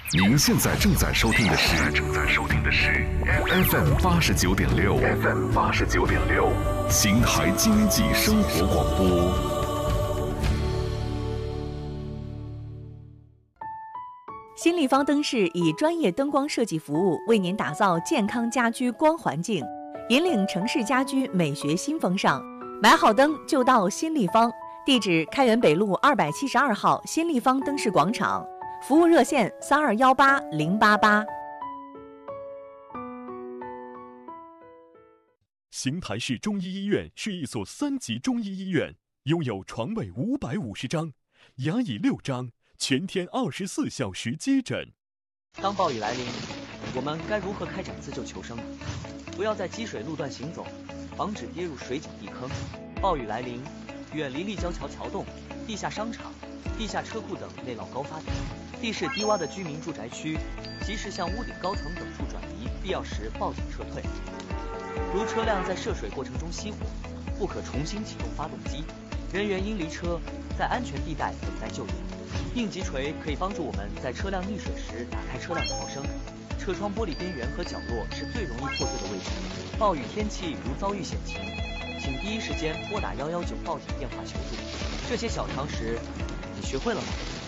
您现在正在收听的是 FM 89.6，邢台经济生活广播。 新立方灯饰以专业灯光设计服务，为您打造健康家居光环境，引领城市家居美学新风尚。买好灯就到新立方，地址开元北路272号新立方灯饰广场，服务热线3218-088。 邢台市中医医院是一所3级中医医院，拥有床位550张，牙椅6张，全天24小时接诊。 当暴雨来临，我们该如何开展自救求生呢？不要在积水路段行走，防止跌入水井地坑。暴雨来临，远离立交桥桥洞、地下商场、地下车库等内涝高发点、地势低洼的居民住宅区，及时向屋顶高层等处转移，必要时报警撤退。如车辆在涉水过程中熄火，不可重新启动发动机，人员应离车，在安全地带等待救援。应急锤可以帮助我们在车辆溺水时打开车辆逃生。车窗玻璃边缘和角落是最容易破碎的位置。暴雨天气如遭遇险情，请第一时间拨打119报警电话求助。这些小常识，你学会了吗？